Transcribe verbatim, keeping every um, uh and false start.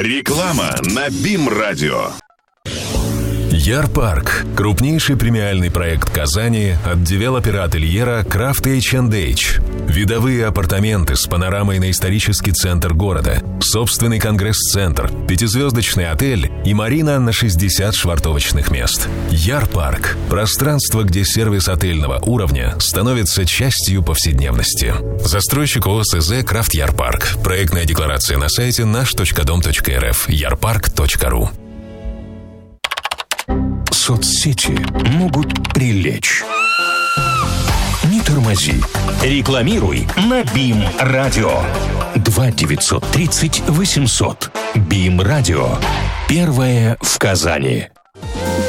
Реклама на БИМ-радио. Ярпарк – крупнейший премиальный проект Казани от девелопера ательера Крафт эйч энд эйч. Видовые апартаменты с панорамой на исторический центр города, собственный конгресс-центр, пятизвездочный отель и марина на шестьдесят швартовочных мест. Ярпарк – пространство, где сервис отельного уровня становится частью повседневности. Застройщик ООС «Крафт Ярпарк». Проектная декларация на сайте наш точка дом точка эр эф. ярпарк точка ру. Соцсети могут прилечь. Не тормози. Рекламируй на БИМ-радио. два девятьсот тридцать восемьсот. БИМ-радио. Первое в Казани.